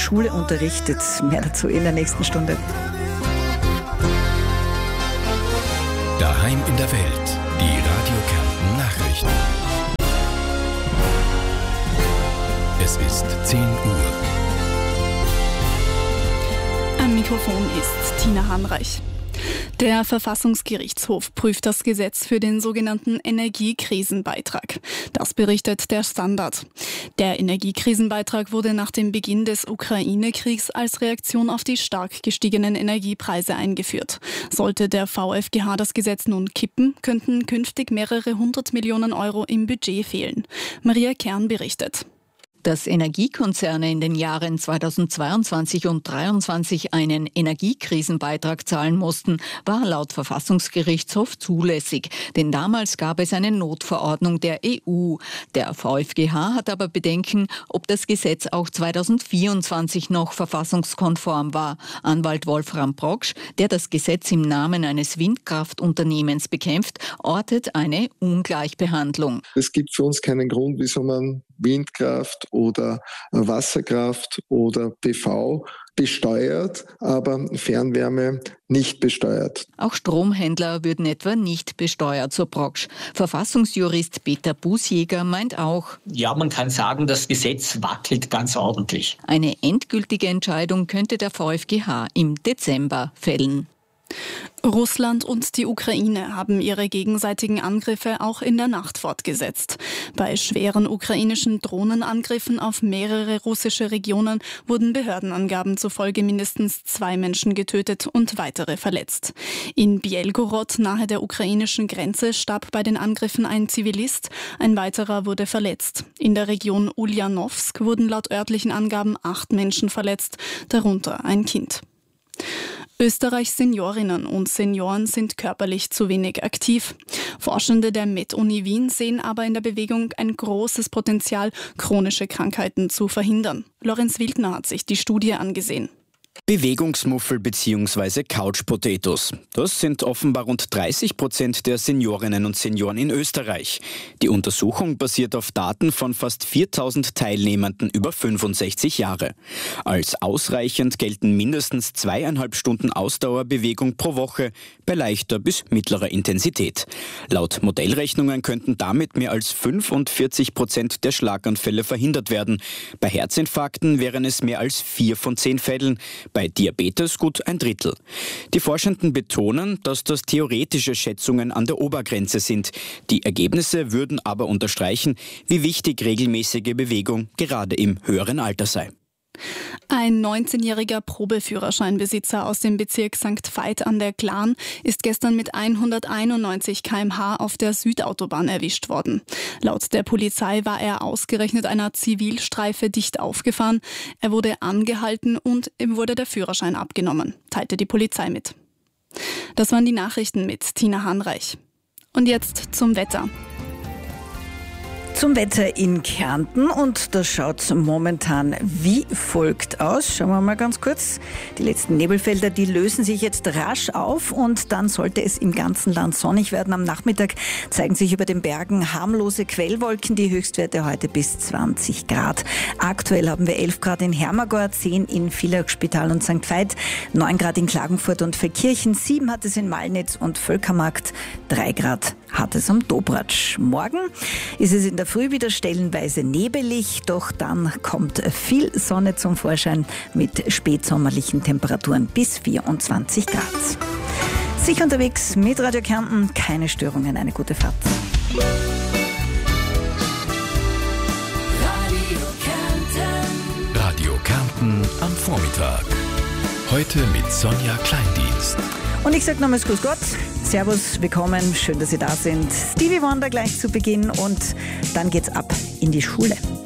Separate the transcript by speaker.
Speaker 1: Schule unterrichtet. Mehr dazu in der nächsten Stunde.
Speaker 2: Daheim in der Welt, die Radio Kärnten Nachrichten. Es ist 10 Uhr.
Speaker 3: Am Mikrofon ist Tina Hanreich. Der Verfassungsgerichtshof prüft das Gesetz für den sogenannten Energiekrisenbeitrag. Das berichtet der Standard. Der Energiekrisenbeitrag wurde nach dem Beginn des Ukraine-Kriegs als Reaktion auf die stark gestiegenen Energiepreise eingeführt. Sollte der VfGH das Gesetz nun kippen, könnten künftig mehrere 100 Millionen Euro im Budget fehlen. Maria Kern berichtet.
Speaker 1: Dass Energiekonzerne in den Jahren 2022 und 2023 einen Energiekrisenbeitrag zahlen mussten, war laut Verfassungsgerichtshof zulässig. Denn damals gab es eine Notverordnung der EU. Der VfGH hat aber Bedenken, ob das Gesetz auch 2024 noch verfassungskonform war. Anwalt Wolfram Proksch, der das Gesetz im Namen eines Windkraftunternehmens bekämpft, ortet eine Ungleichbehandlung.
Speaker 4: Es gibt für uns keinen Grund, wieso man Windkraft oder Wasserkraft oder PV besteuert, aber Fernwärme nicht besteuert.
Speaker 1: Auch Stromhändler würden etwa nicht besteuert, so Proksch. Verfassungsjurist Peter Bußjäger meint auch:
Speaker 5: Ja, man kann sagen, das Gesetz wackelt ganz ordentlich.
Speaker 1: Eine endgültige Entscheidung könnte der VfGH im Dezember fällen.
Speaker 3: Russland und die Ukraine haben ihre gegenseitigen Angriffe auch in der Nacht fortgesetzt. Bei schweren ukrainischen Drohnenangriffen auf mehrere russische Regionen wurden Behördenangaben zufolge mindestens 2 Menschen getötet und weitere verletzt. In Bielgorod nahe der ukrainischen Grenze starb bei den Angriffen ein Zivilist, ein weiterer wurde verletzt. In der Region Uljanowsk wurden laut örtlichen Angaben 8 Menschen verletzt, darunter ein Kind. Österreichs Seniorinnen und Senioren sind körperlich zu wenig aktiv. Forschende der Med-Uni Wien sehen aber in der Bewegung ein großes Potenzial, chronische Krankheiten zu verhindern. Lorenz Wildner hat sich die Studie angesehen.
Speaker 6: Bewegungsmuffel bzw. Couch Potatoes. Das sind offenbar rund 30% der Seniorinnen und Senioren in Österreich. Die Untersuchung basiert auf Daten von fast 4000 Teilnehmenden über 65 Jahre. Als ausreichend gelten mindestens 2,5 Stunden Ausdauerbewegung pro Woche bei leichter bis mittlerer Intensität. Laut Modellrechnungen könnten damit mehr als 45% der Schlaganfälle verhindert werden. Bei Herzinfarkten wären es mehr als 4 von 10 Fällen. Bei Diabetes gut ein Drittel. Die Forschenden betonen, dass das theoretische Schätzungen an der Obergrenze sind. Die Ergebnisse würden aber unterstreichen, wie wichtig regelmäßige Bewegung gerade im höheren Alter sei.
Speaker 3: Ein 19-jähriger Probeführerscheinbesitzer aus dem Bezirk St. Veit an der Glan ist gestern mit 191 km/h auf der Südautobahn erwischt worden. Laut der Polizei war er ausgerechnet einer Zivilstreife dicht aufgefahren. Er wurde angehalten und ihm wurde der Führerschein abgenommen, teilte die Polizei mit. Das waren die Nachrichten mit Tina Hanreich. Und jetzt zum Wetter.
Speaker 1: Zum Wetter in Kärnten, und das schaut momentan wie folgt aus. Schauen wir mal ganz kurz. Die letzten Nebelfelder, die lösen sich jetzt rasch auf und dann sollte es im ganzen Land sonnig werden. Am Nachmittag zeigen sich über den Bergen harmlose Quellwolken, die Höchstwerte heute bis 20 Grad. Aktuell haben wir 11 Grad in Hermagor, 10 in Villach, Spital und St. Veit, 9 Grad in Klagenfurt und Feldkirchen, 7 hat es in Malnitz und Völkermarkt, 3 Grad hat es am Dobratsch. Morgen ist es in der Früh wieder stellenweise nebelig, doch dann kommt viel Sonne zum Vorschein mit spätsommerlichen Temperaturen bis 24 Grad. Sicher unterwegs mit Radio Kärnten, keine Störungen, eine gute Fahrt.
Speaker 2: Radio Kärnten am Vormittag. Heute mit Sonja Kleindienst.
Speaker 1: Und ich sage nochmals Grüß Gott, Servus, willkommen, schön, dass Sie da sind. Stevie Wonder gleich zu Beginn und dann geht's ab in die Schule.